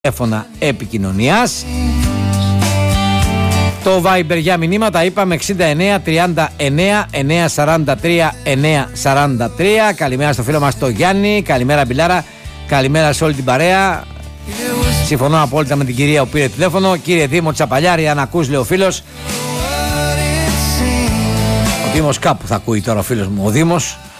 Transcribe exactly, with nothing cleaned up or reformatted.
τηλέφωνα επικοινωνίας. Το Viber για μηνύματα είπαμε εξήντα εννέα τριάντα εννέα εννιακόσια σαράντα τρία εννιακόσια σαράντα τρία. Καλημέρα στο φίλο μας το Γιάννη. Καλημέρα Μπιλάρα. Καλημέρα σε όλη την παρέα. Συμφωνώ απόλυτα με την κυρία που πήρε τηλέφωνο. Κύριε Δήμο Τσαπαλιάρη, αν ακούς, λέει ο φίλος. Ο Δήμος κάπου θα ακούει τώρα ο φίλος μου. Ο Δήμος